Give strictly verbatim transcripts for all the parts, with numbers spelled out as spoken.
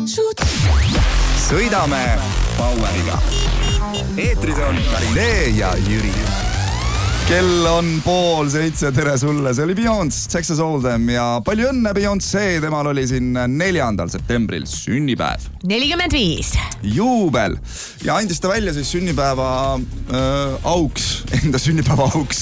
Sõidame Poweriga. Eetris on Karine ja Jüri. Kell on pool seitse, tere sulle. See oli Beyoncé, Texas Hold'em ja palju õnne Beyoncé. Temal oli siin neljandal septembril sünnipäev. nelikümmend viis. Juubel. Ja andis ta välja siis sünnipäeva äh, auks, enda sünnipäeva auks.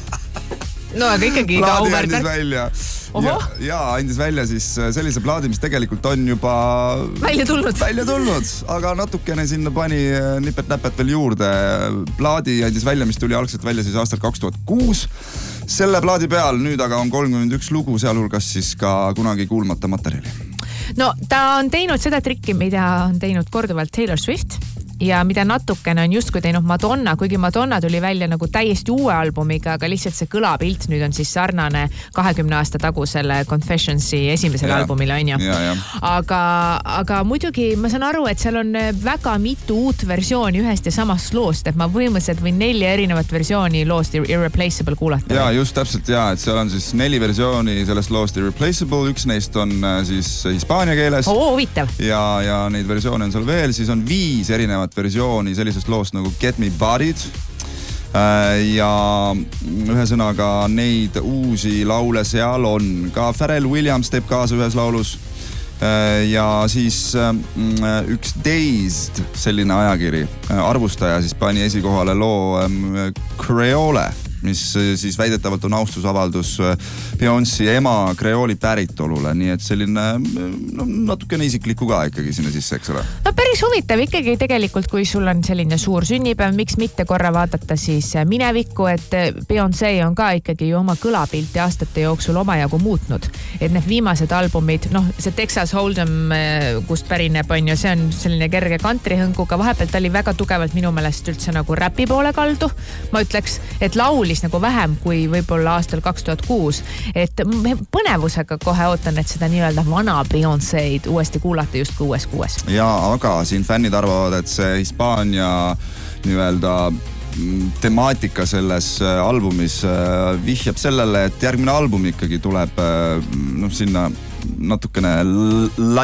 No aga ikkagi ka plaadi auväärt. andis välja. Ja, ja andis välja siis sellise plaadi, mis tegelikult on juba välja tulnud. välja tulnud, aga natukene sinna pani nipet-näpet veel juurde. Plaadi andis välja, mis tuli algselt välja siis aastal kaks tuhat kuus. Selle plaadi peal nüüd aga on kolmkümmend üks lugu, sealhulgas siis ka kunagi kuulmata materjali. No ta on teinud seda trikki, mida on teinud korduvalt Taylor Swift ja mida natukene on justkui teinud Madonna, kuigi Madonna tuli välja nagu täiesti uue albumiga, aga lihtsalt see kõlapilt nüüd on siis sarnane kahekümne aasta tagusele Confessionsi esimesele ja, albumile, on ju. Ja, ja. Aga, aga muidugi ma saan aru, et seal on väga mitu uut versiooni ühest ja samast loost, et ma võimõsed võin nelja erinevat versiooni loost Irreplaceable kuulata. Ja just täpselt ja, et seal on siis neli versiooni sellest loost Irreplaceable, üks neist on siis hispaania keeles. Oo, huvitav. Ja, ja neid versioone on seal veel, siis on viis erinevat versiooni sellisest loost nagu Get Me Bodied. Ja ühesõnaga neid uusi laule seal on. Ka Pharrell Williams teeb kaasa ühes laulus. Ja siis üks Dazed, selline ajakiri, arvustaja siis pani esikohale loo Creole, mis siis väidetavalt on austusavaldus Beyoncé ema kreooli päritolule, nii et selline no, natukene isiklikku ka ikkagi sinna sisse, eks ole. No päris huvitav ikkagi tegelikult, kui sul on selline suur sünnipäev, miks mitte korra vaadata siis minevikku, et Beyoncé on ka ikkagi ju oma kõlapilti aastate jooksul omajagu muutnud. Et need viimased albumid, noh see Texas Hold'em, kust pärineb on ju, see on selline kerge kantrihõnguga, vahepealt oli väga tugevalt minu meelest üldse nagu räpi poole kaldu. Ma ütleks, et laulis nagu vähem kui võib-olla aastal kaks tuhat kuus. Et põnevusega kohe ootan, et seda nii-öelda vana Beyoncé'd uuesti kuulata just kuues kuues. Ja, aga siin fännid arvavad, et see Hispaania nii-öelda temaatika selles albumis vihjab sellele, et järgmine album ikkagi tuleb no, sinna natukene